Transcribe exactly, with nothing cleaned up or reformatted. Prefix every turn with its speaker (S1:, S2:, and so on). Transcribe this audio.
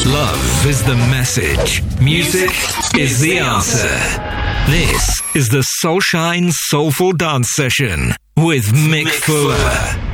S1: Love is the message. Music is the answer. This is the Soulshine Soulful Dance Session with Mick Fuller.